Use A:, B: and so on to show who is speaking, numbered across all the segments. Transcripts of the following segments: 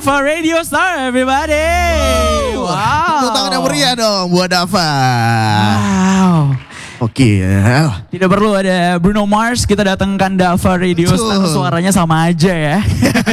A: Dava Radio Star, everybody. Wow.
B: Tepuk tangan yang meriah dong buat Dava.
A: Wow.
B: Oke.
A: Tidak perlu ada Bruno Mars, kita datangkan Dava Radio Star, suaranya sama aja ya.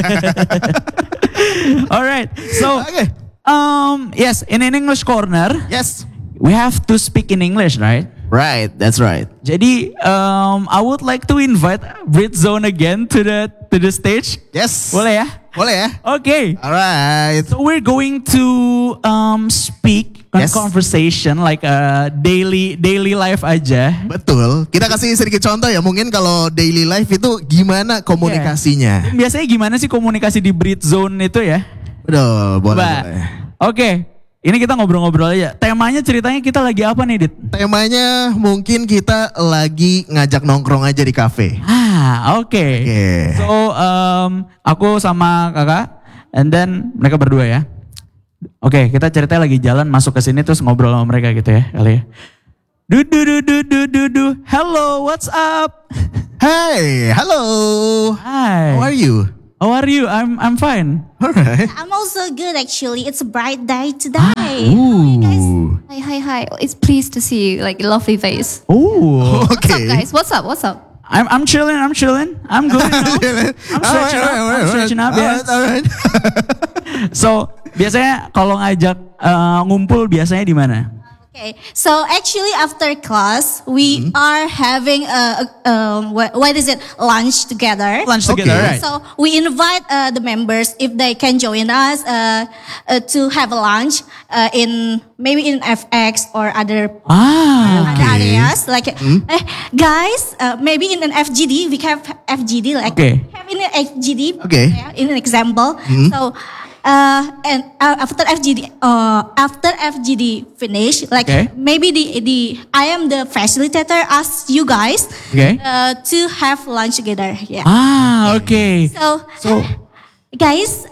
A: Alright, so yes, in an English corner,
B: Yes.
A: we have to speak in English, right?
B: Right, that's right.
A: Jadi, I would like to invite Brit Zone again to the stage.
B: Yes.
A: Boleh ya?
B: Boleh ya?
A: Okay.
B: Alright.
A: So we're going to speak
B: Yes.
A: conversation like a daily life aja.
B: Betul. Kita kasih sedikit contoh ya. Mungkin kalau daily life itu gimana komunikasinya.
A: Biasanya gimana sih komunikasi di Brit Zone itu ya?
B: Betul, boleh.
A: Coba.
B: Boleh.
A: Oke. Ini kita ngobrol-ngobrol aja. Temanya ceritanya kita lagi apa nih, Dit?
B: Temanya mungkin kita lagi ngajak nongkrong aja di kafe.
A: Oke.
B: Oke.
A: So, aku sama kakak, and then mereka berdua ya. Oke, kita ceritanya lagi jalan masuk ke sini terus ngobrol sama mereka gitu ya, kali ya. Hello, what's up?
B: Hey, hello.
A: Hi.
B: How are you?
A: How are you? I'm fine.
B: Alright.
C: I'm also good actually. It's a bright day today.
B: Ooh.
D: Hi. It's pleased to see you. Like a lovely face.
A: Oh,
D: What's up,
B: Okay.
D: guys? What's up?
A: I'm chilling. I'm good. I'm stretching up. Yeah.
B: Alright.
C: So
A: Biasanya kalau ngajak ngumpul biasanya di mana?
C: Okay, so actually after class we are having what is it, lunch together.
A: Lunch together,
B: Okay.
A: right?
C: So we invite the members if they can join us to have a lunch in maybe in FX or other
B: Okay.
C: areas like guys maybe in an FGD we have FGD like
A: Okay.
C: have in an FGD
B: Okay.
C: in an example. So and after FGD finish, like
A: Okay.
C: maybe the I am the facilitator, ask you guys
A: Okay.
C: to have lunch together. Yeah.
A: Okay.
C: So, guys,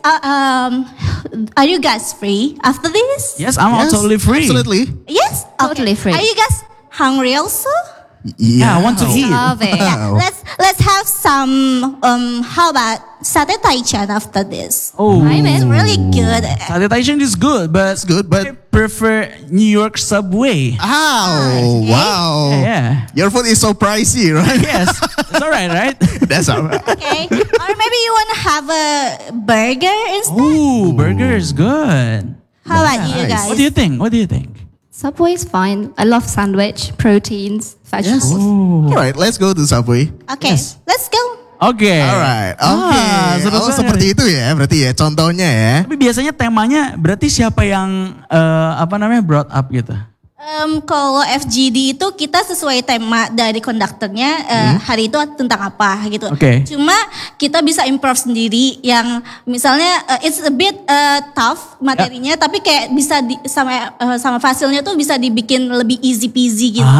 C: are you guys free after this?
A: Yes, I'm
B: Yes,
A: totally free.
B: Absolutely.
C: Yes.
D: Totally free.
C: Are you guys hungry also?
A: Yeah, I want to eat.
D: Love it.
B: Wow.
C: Let's have some. How about satay taichan after this?
A: Oh,
C: It's really good.
A: Satay Taichan is good, but
B: It's good, but
A: I prefer New York Subway.
B: oh, wow.
A: Yeah.
B: Your food is so pricey, right?
A: Yes, it's alright, right?
B: That's alright.
C: Okay. Or maybe you want to have a burger instead.
A: Ooh, burger is good.
C: How about you
B: Nice.
C: guys?
A: What do you think?
D: Subway's fine. I love sandwich, proteins, vegetables.
B: Alright, let's go to Subway.
C: Okay, let's go.
A: Oke.
B: Alright, oke.
A: seru banget.
B: Seperti itu ya, berarti ya contohnya ya.
A: Tapi biasanya temanya berarti siapa yang brought up gitu?
C: Kalau FGD itu kita sesuai tema dari konduktornya hari itu tentang apa gitu.
A: Oke.
C: Cuma kita bisa improve sendiri yang misalnya it's a bit tough materinya tapi kayak bisa sama fasilnya tuh bisa dibikin lebih easy peasy gitu.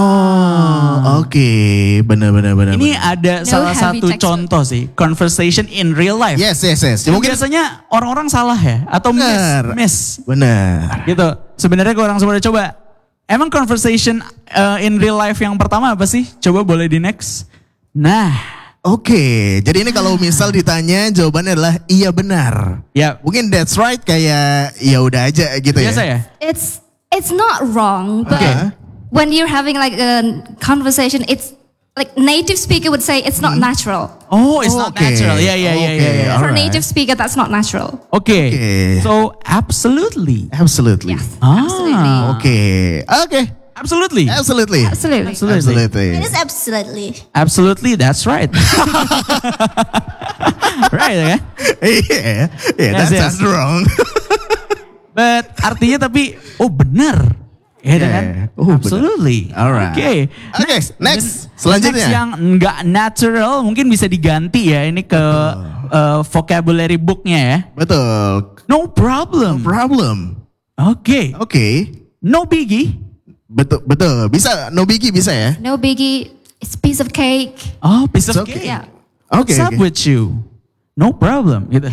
B: Oke, benar.
A: Ini ada salah
D: heavy
A: satu
D: texture.
A: contoh sih, conversation in real life.
B: Yes.
A: Yang
B: Mungkin
A: biasanya orang-orang salah ya atau
B: Bener.
A: miss
B: benar.
A: gitu. Sebenarnya kalau orang semua udah coba. Emang conversation in real life yang pertama apa sih? Coba boleh di next. Nah,
B: Oke, jadi ini kalau misal ditanya jawabannya adalah iya benar.
A: ya
B: Mungkin that's right kayak ya udah aja gitu ya.
A: biasa ya.
D: It's not wrong, but
B: Okay.
D: when you're having like a conversation, it's like native speaker would say it's not natural.
A: Oh, it's not
B: Oke.
A: natural. Ya.
B: Oke.
D: For
B: Alright.
D: native speaker, that's not natural.
A: Oke.
B: Oke.
A: So absolutely.
B: Absolutely.
D: Yes,
A: Ah.
D: absolutely.
B: Oke.
A: Absolutely.
B: Absolutely.
D: Absolutely.
C: It is absolutely.
A: Absolutely, that's right. Right ya.
B: Iya, that
A: Yes.
B: sounds wrong.
A: But artinya tapi benar. Ya
B: Yeah.
A: kan?
B: Benar.
A: Absolutely.
B: Alright.
A: Oke.
B: Oke, next. Selanjutnya.
A: Next yang enggak natural mungkin bisa diganti ya ini ke vocabulary booknya ya.
B: Betul.
A: No problem.
B: Problem.
A: Oke. No biggie.
B: Betul. Bisa, no biggie bisa ya?
D: No biggie. It's a piece of cake.
A: Oh, piece of
B: It's okay.
A: cake.
D: Yeah.
A: What's up with you? No problem. Gitu.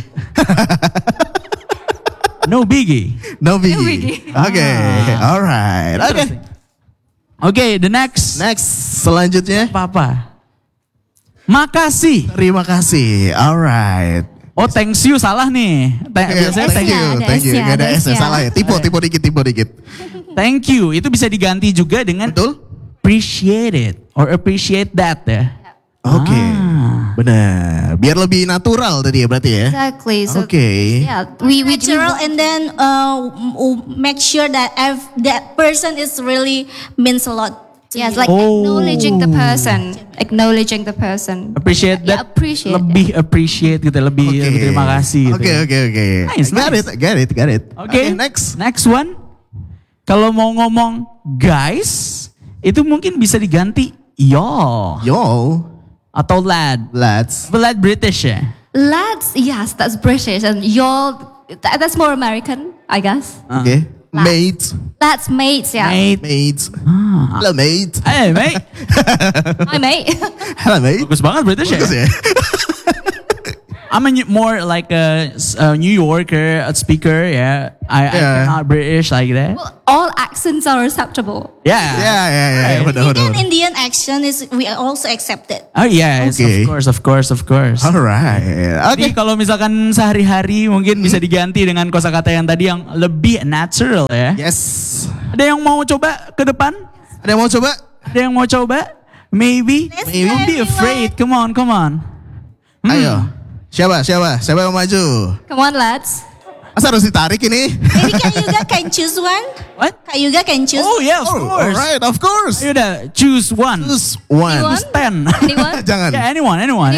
A: No biggie.
B: No biggie.
D: No biggie.
B: Oke, alright. Oke.
A: Oke, the next.
B: Next, selanjutnya.
A: Apa? Makasih.
B: Terima kasih. Alright.
A: Oh, thanks you salah nih. Biasanya
B: Thank you,
D: ada
B: thank you.
D: S-nya,
B: Gak ada
D: ada
B: S ya,
D: S-nya.
B: salah ya. Tipe dikit.
A: thank you itu bisa diganti juga dengan
B: Betul?
A: appreciate it or appreciate that ya.
B: Oke, benar. Biar lebih natural tadi ya berarti ya.
D: Exactly. So
B: Oke.
D: yeah, we
C: Natural, and then make sure that that person is really means a lot.
D: yes, like
A: Oh.
D: acknowledging the person.
A: Appreciate
D: Yeah,
A: that.
D: appreciate
A: lebih appreciate gitu, lebih terima kasih gitu.
B: Oke.
A: Nice,
B: Got it.
A: Oke,
B: Next.
A: Next one. Kalau mau ngomong guys, itu mungkin bisa diganti yo
B: Yo,
A: atau lad.
B: lads.
A: Lad British ya.
D: Lads, yes, that's British, and that's more American, I guess.
B: Oke. Mates.
D: That's mates, yeah.
A: Mate.
B: Mates. Hello mate.
A: Hey mate.
D: Hi, mate.
B: Hello mate.
A: Bagus banget British
B: Bagus
A: ya.
B: ya.
A: I'm more like a New Yorker, a speaker, yeah. I'm not British like that.
D: All accents are acceptable.
A: Yeah.
B: Ya. Benar.
C: Even Indian action is we also accept it.
A: Oh yes,
B: Okay.
A: of course.
B: Alright.
A: Jadi kalau misalkan sehari-hari mungkin bisa diganti dengan kosakata yang tadi yang lebih natural ya.
B: Yes.
A: Ada yang mau coba ke depan?
B: Ada yang mau coba?
A: Ada yang mau coba? Maybe.
C: Let's
A: Don't be
C: try,
A: afraid. Come on.
B: Ayo. Siapa yang maju?
D: Come on, lads.
B: Masa harus ditarik ini?
C: Maybe Kak Yuga can choose one.
A: What?
C: Kak Yuga can choose.
A: Oh yeah, of course.
B: Alright, of course.
A: Ayo udah, choose one.
B: Choose one.
D: Anyone?
A: 10.
D: Anyone?
B: Jangan.
A: Yeah, anyone.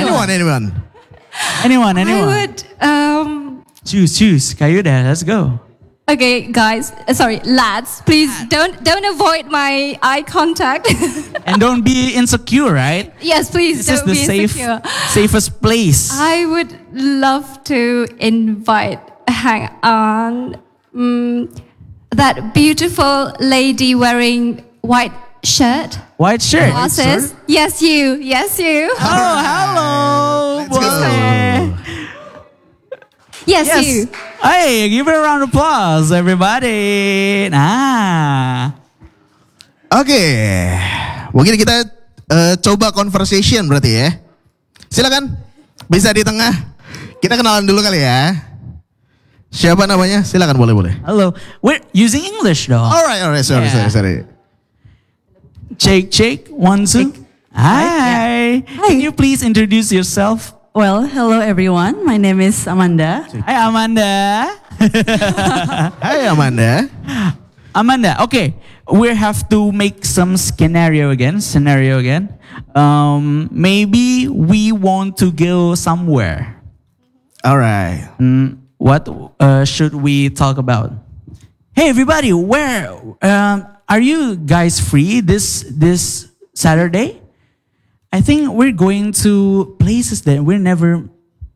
D: I would.
A: Choose. Kayu dah, let's go.
D: Okay, guys. Sorry, lads. Please don't avoid my eye contact.
A: And don't be insecure, right?
D: Yes, please
A: This is
D: don't
A: the
D: be insecure.
A: safest place.
D: I would love to invite. Hang on. That beautiful lady wearing white shirt,
A: White shirt.
D: glasses. Yes, you.
A: Oh, hello.
B: Let's go.
D: Yes,
A: Yes.
D: you.
A: Hey, give it a round of applause, everybody. Nah.
B: Oke. Mungkin kita coba conversation berarti ya. Silakan. Bisa di tengah. Kita kenalan dulu kali ya. Siapa namanya? Silakan boleh.
A: Hello. We're using English though.
B: Alright. Sorry.
A: Check. 1, 2. Hi. Can you please introduce yourself?
E: Well, hello everyone. My name is Amanda.
A: Hi Amanda.
B: Hai Amanda.
A: Amanda, okay. We have to make some scenario again. Maybe we want to go somewhere.
B: Alright.
A: What should we talk about? Hey everybody, where are you guys free this Saturday? I think we're going to places that we never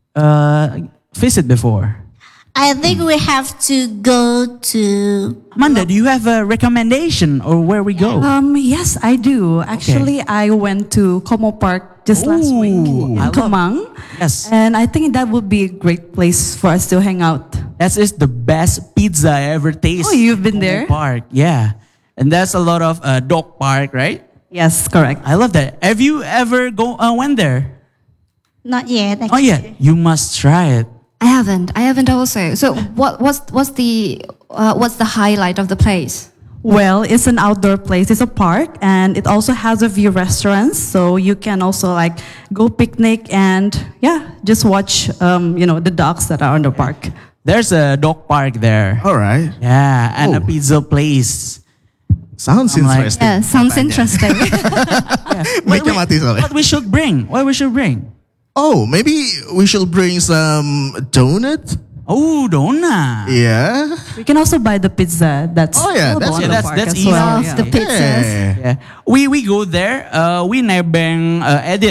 A: visit before.
C: I think we have to go to.
A: Amanda, do you have a recommendation or where we go?
E: Yes, I do. Actually, I went to Como Park just last week
A: Ooh, I
E: in
A: love-
E: Kemang.
A: Yes.
E: And I think that would be a great place for us to hang out.
A: That is the best pizza I ever tasted.
E: Oh, you've been there?
A: Park, yeah. And that's a lot of dog park, right?
E: Yes, correct.
A: I love that. Have you ever went there?
C: Not yet.
A: Oh yeah, you must try it.
D: I haven't also. So what's the highlight of the place?
E: Well, it's an outdoor place. It's a park, and it also has a few restaurants, so you can also like go picnic and just watch the dogs that are on the park.
A: There's a dog park there.
B: Alright.
A: Yeah, and a
B: Oh.
A: pizza place.
B: Sounds
A: I'm like-
B: interesting.
D: Yeah, sounds
B: Katanya.
D: interesting.
B: Mic-nya mati soalnya.
A: What we should bring?
B: Oh, maybe we should bring some donut.
A: Oh, donut.
B: Yeah.
E: We can also buy the pizza. That's
B: Oh, yeah,
E: available
B: that's-
E: on the park
A: that's
E: as
A: easy.
E: well.
D: Love the pizzas.
A: Yeah, we go there. We nebeng edit.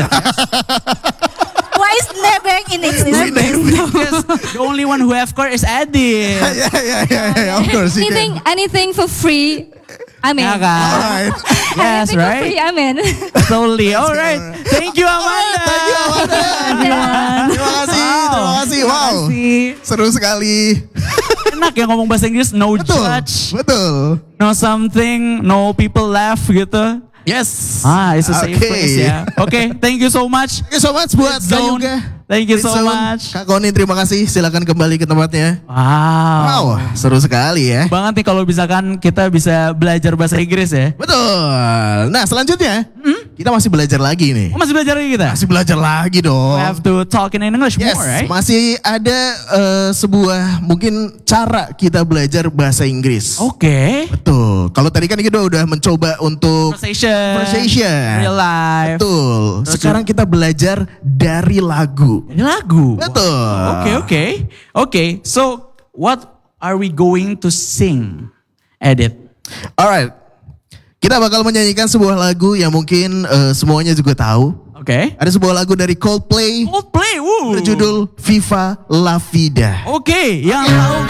C: Why is never in existence?
A: Because the only one who have car is edit.
B: Yeah. Of course. you can.
D: Anything for free. I'm in.
A: Ya kan?
B: Alright.
A: Yes,
D: Anything for
A: right?
D: free, I'm in.
A: Totally. All right. Thank you, Amanda.
B: Thank you, Amanda. Terima kasih. Wow. Seru sekali.
A: Enak ya ngomong bahasa Inggris, no judge,
B: Betul.
A: no something, no people laugh gitu.
B: Yes.
A: It's a safe
B: Okay.
A: place ya. Okay, thank you so much.
B: Thank you so much buat
A: Zone.
B: Kak Yuga.
A: Thank you so
B: Ritsun,
A: much.
B: Kak Konin terima kasih. Silakan kembali ke tempatnya.
A: Wow.
B: Wow, seru sekali ya.
A: Banget nih kalau misalkan kita bisa belajar bahasa Inggris ya.
B: Betul. Nah selanjutnya kita masih belajar lagi nih.
A: Masih belajar lagi kita?
B: Masih belajar lagi dong.
A: We have to talk in English
B: Yes,
A: more, right?
B: masih ada sebuah mungkin cara kita belajar bahasa Inggris.
A: Oke.
B: Betul. Kalau tadi kan kita udah mencoba untuk
A: Conversation. Real life.
B: Betul.
A: Terus
B: Sekarang kita belajar dari lagu.
A: Ini lagu.
B: Betul.
A: Okay. So, what are we going to sing? Edit.
B: Alright. Kita bakal menyanyikan sebuah lagu yang mungkin semuanya juga tahu.
A: Oke.
B: Ada sebuah lagu dari Coldplay
A: Coldplay. Woo.
B: berjudul Viva La Vida.
A: Oke, yang tahu